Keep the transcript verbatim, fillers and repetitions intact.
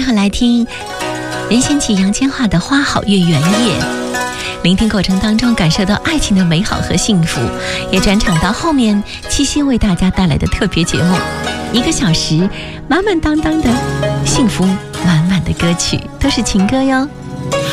后来听任贤齐、杨千嬅的《花好月圆夜》，聆听过程当中感受到爱情的美好和幸福，也转场到后面七夕为大家带来的特别节目，一个小时满满当当的幸福满满的歌曲，都是情歌哟。